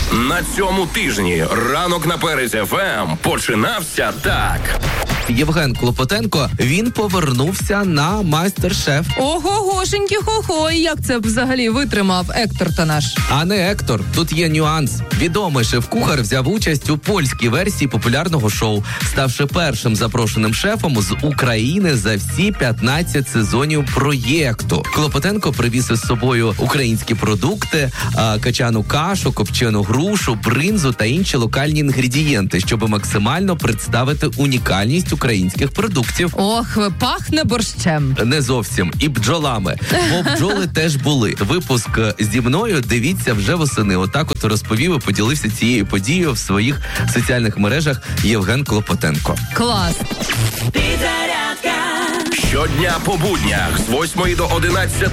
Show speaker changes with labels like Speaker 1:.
Speaker 1: На цьому тижні ранок на Перезі ФМ починався так.
Speaker 2: Євген Клопотенко, він повернувся на Майстер-шеф.
Speaker 3: Ого-гошенькі хо-хо, і як це взагалі витримав Ектор-то наш?
Speaker 2: А не Ектор, тут є нюанс. Відомий шеф-кухар взяв участь у польській версії популярного шоу, ставши першим запрошеним шефом з України за всі 15 сезонів проєкту. Клопотенко привіз із собою українські продукти, качану кашу, копчену грушу, бринзу та інші локальні інгредієнти, щоб максимально представити унікальність українських продуктів.
Speaker 3: Ох, пахне борщем.
Speaker 2: Не зовсім. І бджолами. Бо бджоли теж були. Випуск зі мною дивіться вже восени. Отак от розповів і поділився цією подією в своїх соціальних мережах Євген Клопотенко.
Speaker 3: Клас.
Speaker 1: Щодня по буднях з 8 до 11